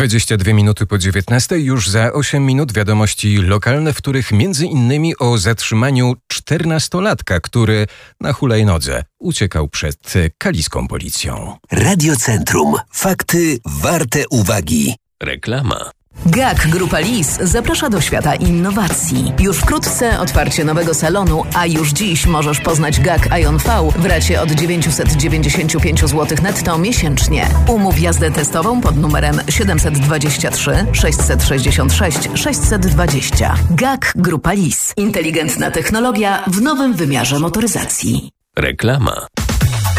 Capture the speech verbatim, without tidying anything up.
dwadzieścia dwie minuty po dziewiętnastej, już za osiem minut wiadomości lokalne, w których między innymi o zatrzymaniu czternastolatka, który na hulajnodze uciekał przed kaliską policją. Radiocentrum. Fakty warte uwagi. Reklama. G A K Grupa Lis zaprasza do świata innowacji. Już wkrótce otwarcie nowego salonu, a już dziś możesz poznać G A K Ion V w racie od dziewięćset dziewięćdziesiąt pięć złotych netto miesięcznie. Umów jazdę testową pod numerem siedem dwa trzy sześć sześć sześć sześć dwa zero. G A K Grupa Lis. Inteligentna technologia w nowym wymiarze motoryzacji. Reklama.